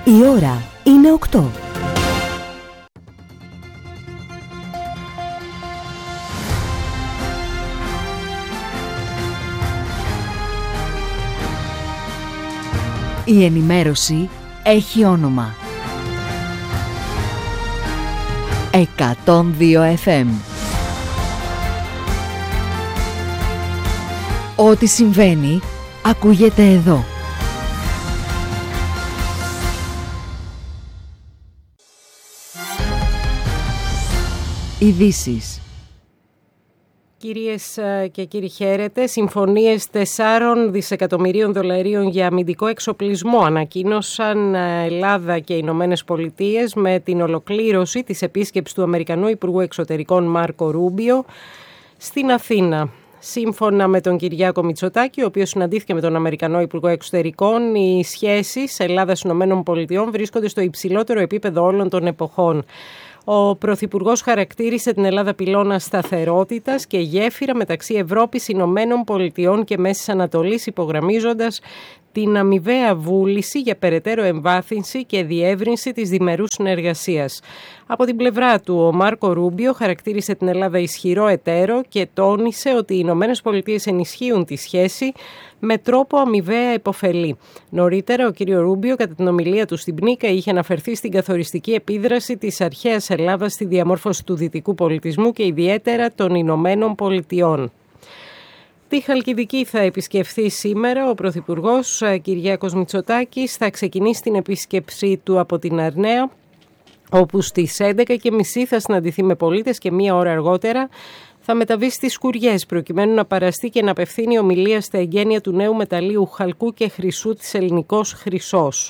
Η ώρα είναι 8. Η ενημέρωση έχει όνομα. 102 FM. Ό,τι συμβαίνει, ακούγεται εδώ. Ειδήσεις. Κυρίες και κύριοι, χαίρετε. Συμφωνίες 4 δισεκατομμυρίων δολαρίων για αμυντικό εξοπλισμό ανακοίνωσαν Ελλάδα και οι Ηνωμένες Πολιτείες με την ολοκλήρωση της επίσκεψης του Αμερικανού Υπουργού Εξωτερικών Μάρκο Ρούμπιο στην Αθήνα. Σύμφωνα με τον Κυριάκο Μητσοτάκη, ο οποίος συναντήθηκε με τον Αμερικανό Υπουργό Εξωτερικών, οι σχέσεις Ελλάδας-Ηνωμένων Πολιτειών βρίσκονται στο υψηλότερο επίπεδο όλων των εποχών. Ο Πρωθυπουργός χαρακτήρισε την Ελλάδα πυλώνα σταθερότητας και γέφυρα μεταξύ Ευρώπης, Ηνωμένων Πολιτειών και Μέσης Ανατολής, υπογραμμίζοντας την αμοιβαία βούληση για περαιτέρω εμβάθυνση και διεύρυνση της διμερούς συνεργασίας. Από την πλευρά του, ο Μάρκο Ρούμπιο χαρακτήρισε την Ελλάδα ισχυρό εταίρο και τόνισε ότι οι Ηνωμένες Πολιτείες ενισχύουν τη σχέση με τρόπο αμοιβαία υποφελή. Νωρίτερα, ο κ. Ρούμπιο, κατά την ομιλία του στην Πνίκα, είχε αναφερθεί στην καθοριστική επίδραση της αρχαίας Ελλάδας στη διαμόρφωση του δυτικού πολιτισμού και ιδιαίτερα των Ηνωμένων Πολιτειών. Τη Χαλκιδική θα επισκεφθεί σήμερα ο Πρωθυπουργός Κυριάκος Μητσοτάκης. Θα ξεκινήσει την επίσκεψή του από την Αρναία, όπου στις 11.30 θα συναντηθεί με πολίτες και μία ώρα αργότερα θα μεταβεί στις Σκουριές, προκειμένου να παραστεί και να απευθύνει ομιλία στα εγγένεια του νέου μεταλλείου χαλκού και χρυσού της Ελληνικός Χρυσός.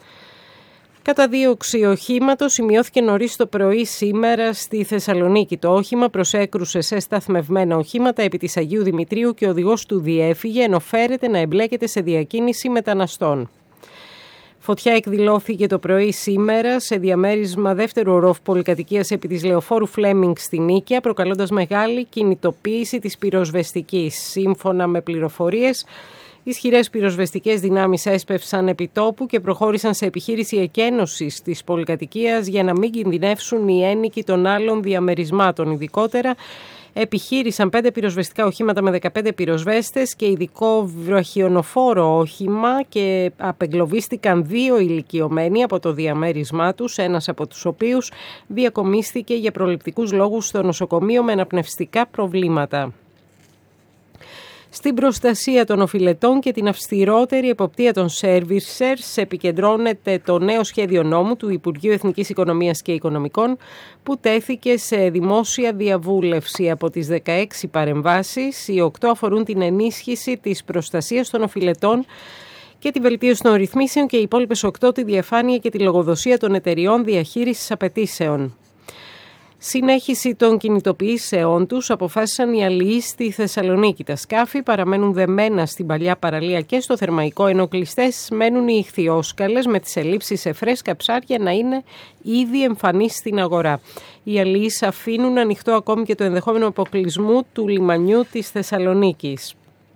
Καταδίωξη οχήματος σημειώθηκε νωρίς το πρωί σήμερα στη Θεσσαλονίκη. Το όχημα προσέκρουσε σε σταθμευμένα οχήματα επί της Αγίου Δημητρίου και ο οδηγός του διέφυγε, ενώ φέρεται να εμπλέκεται σε διακίνηση μεταναστών. Φωτιά εκδηλώθηκε το πρωί σήμερα σε διαμέρισμα δεύτερου ορόφου πολυκατοικίας επί της Λεωφόρου Φλέμινγκ στην Νίκαια, προκαλώντας μεγάλη κινητοποίηση της πυροσβεστικής. Σύμφωνα με πληροφορίες, ισχυρές πυροσβεστικές δυνάμεις έσπευσαν επί τόπου και προχώρησαν σε επιχείρηση εκένωσης της πολυκατοικίας για να μην κινδυνεύσουν οι ένοικοι των άλλων διαμερισμάτων. Ειδικότερα, επιχείρησαν 5 πυροσβεστικά οχήματα με 15 πυροσβέστες και ειδικό βραχιονοφόρο όχημα και απεγκλωβίστηκαν 2 ηλικιωμένοι από το διαμέρισμά τους, ένας από τους οποίους διακομίστηκε για προληπτικούς λόγους στο νοσοκομείο με αναπνευστικά προβλήματα. Στην προστασία των οφειλετών και την αυστηρότερη εποπτεία των servicers επικεντρώνεται το νέο σχέδιο νόμου του Υπουργείου Εθνικής Οικονομίας και Οικονομικών, που τέθηκε σε δημόσια διαβούλευση. Από τις 16 παρεμβάσεις, οι 8 αφορούν την ενίσχυση της προστασίας των οφειλετών και τη βελτίωση των ρυθμίσεων και οι υπόλοιπες 8 τη διαφάνεια και τη λογοδοσία των εταιριών διαχείρισης απαιτήσεων. Συνέχιση των κινητοποιήσεών τους αποφάσισαν οι αλληλείς στη Θεσσαλονίκη. Τα σκάφη παραμένουν δεμένα στην παλιά παραλία και στο Θερμαϊκό, ενώ κλειστές μένουν οι ιχθυόσκαλες με τις ελλείψεις σε φρέσκα ψάρια να είναι ήδη εμφανείς στην αγορά. Οι αλληλείς αφήνουν ανοιχτό ακόμη και το ενδεχόμενο αποκλεισμού του λιμανιού της Θεσσαλονίκης.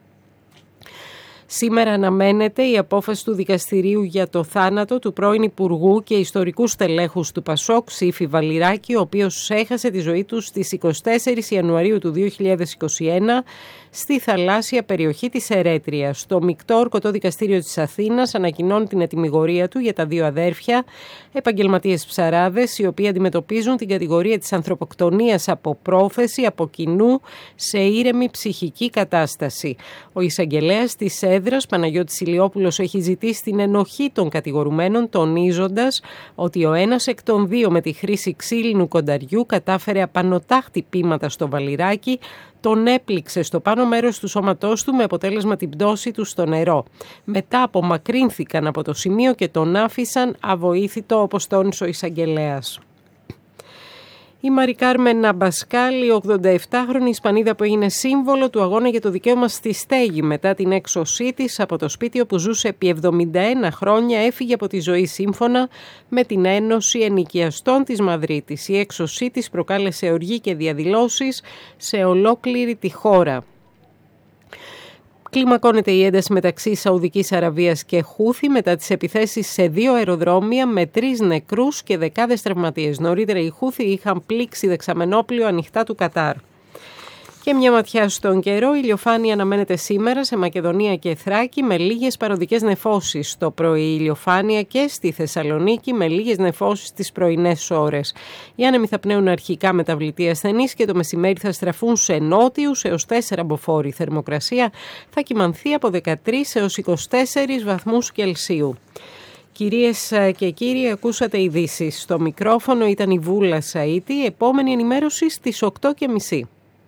Σήμερα αναμένεται η απόφαση του δικαστηρίου για το θάνατο του πρώην Υπουργού και ιστορικού στελέχους του Πασόκ, Σύφη Βαλιράκη, ο οποίος έχασε τη ζωή του στις 24 Ιανουαρίου του 2021 στη θαλάσσια περιοχή της Ερέτριας. Το Μεικτό Ορκωτό Δικαστήριο της Αθήνας ανακοινώνει την ετυμηγορία του για τα 2 αδέρφια, επαγγελματίες ψαράδες, οι οποίοι αντιμετωπίζουν την κατηγορία της ανθρωποκτονίας από πρόθεση από κοινού σε ήρεμη ψυχική κατάσταση. Ο εισαγγελέας της έδρας, Παναγιώτης Ηλιόπουλος, έχει ζητήσει την ενοχή των κατηγορουμένων, τονίζοντας ότι ο ένας εκ των 2 με τη χρήση ξύλινου κονταριού κατάφερε απανωτά χτυπήματα στο Βαλιράκι, τον έπληξε στο πάνω μέρος του σώματός του με αποτέλεσμα την πτώση του στο νερό. Μετά απομακρύνθηκαν από το σημείο και τον άφησαν αβοήθητο, όπως τόνισε ο εισαγγελέας. Η Μαρι Κάρμεν Αμπασκάλ, η 87χρονη Ισπανίδα που έγινε σύμβολο του αγώνα για το δικαίωμα στη στέγη μετά την έξωσή της από το σπίτι όπου ζούσε επί 71 χρόνια, έφυγε από τη ζωή σύμφωνα με την Ένωση Ενοικιαστών της Μαδρίτης. Η έξωσή της προκάλεσε οργή και διαδηλώσεις σε ολόκληρη τη χώρα. Κλιμακώνεται η ένταση μεταξύ Σαουδικής Αραβίας και Χούθη μετά τις επιθέσεις σε 2 αεροδρόμια με 3 νεκρούς και δεκάδες τραυματίες. Νωρίτερα οι Χούθη είχαν πλήξει δεξαμενόπλοιο ανοιχτά του Κατάρ. Και μια ματιά στον καιρό, η ηλιοφάνεια αναμένεται σήμερα σε Μακεδονία και Θράκη με λίγες παροδικές νεφώσεις. Το πρωί η ηλιοφάνεια και στη Θεσσαλονίκη με λίγες νεφώσεις τις πρωινές ώρες. Οι άνεμοι θα πνέουν αρχικά μεταβλητή ασθενής και το μεσημέρι θα στραφούν σε νότιους έως 4 μποφόρ. Η θερμοκρασία θα κυμανθεί από 13 έως 24 βαθμούς Κελσίου. Κυρίες και κύριοι, ακούσατε ειδήσεις. Στο μικρόφωνο ήταν η Βούλα Σαΐτη. Επόμενη ενημέρωση στις 8:30.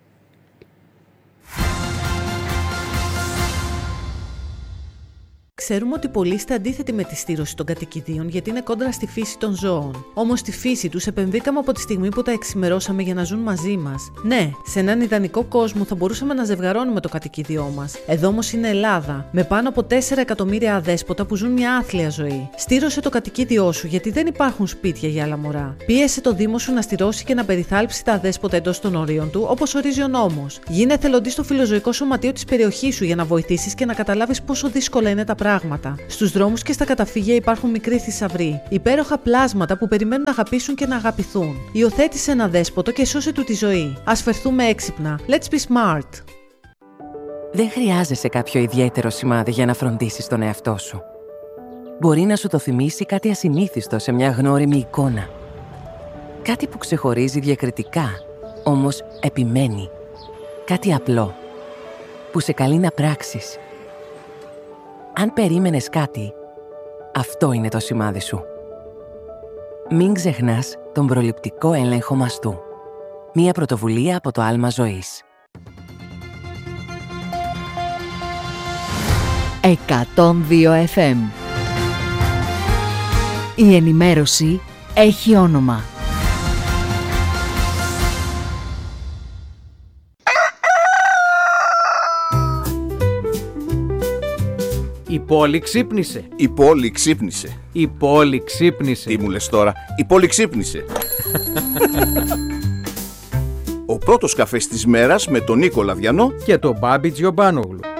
Ξέρουμε ότι πολλοί είστε αντίθετοι με τη στήρωση των κατοικιδίων γιατί είναι κόντρα στη φύση των ζώων. Όμως στη φύση τους επεμβήκαμε από τη στιγμή που τα εξημερώσαμε για να ζουν μαζί μας. Ναι, σε έναν ιδανικό κόσμο θα μπορούσαμε να ζευγαρώνουμε το κατοικίδιό μας. Εδώ όμως είναι Ελλάδα, με πάνω από 4 εκατομμύρια αδέσποτα που ζουν μια άθλια ζωή. Στήρωσε το κατοικίδιό σου γιατί δεν υπάρχουν σπίτια για άλλα μωρά. Πίεσε το Δήμο σου να στηρώσει και να περιθάλψει τα αδέσποτα εντός των ορίων του, όπως ορίζει ο νόμος. Γίνε εθελοντής στο φιλοζωικό σωματείο της περιοχής σου για να βοηθήσεις και να καταλάβεις πόσο δύσκολα είναι τα πράγματα. Στους δρόμους και στα καταφύγια υπάρχουν μικροί θησαυροί, υπέροχα πλάσματα που περιμένουν να αγαπήσουν και να αγαπηθούν. Υιοθέτησε ένα δέσποτο και σώσε του τη ζωή. Ας φερθούμε έξυπνα. Let's be smart. Δεν χρειάζεσαι κάποιο ιδιαίτερο σημάδι για να φροντίσεις τον εαυτό σου. Μπορεί να σου το θυμίσει κάτι ασυνήθιστο σε μια γνώριμη εικόνα. Κάτι που ξεχωρίζει διακριτικά, όμως επιμένει. Κάτι απλό, που σε καλεί να πράξεις. Αν περίμενες κάτι, αυτό είναι το σημάδι σου. Μην ξεχνάς τον προληπτικό έλεγχο μαστού. Μία πρωτοβουλία από το Άλμα Ζωής. 102 FM. Η ενημέρωση έχει όνομα. Η πόλη ξύπνησε. Η πόλη ξύπνησε. Η πόλη ξύπνησε. Τι μου λες τώρα? Η πόλη ξύπνησε. Ο πρώτος καφές της μέρας με τον Νίκο Λαδιανό και τον Μπάμπη Τζιομπάνογλου.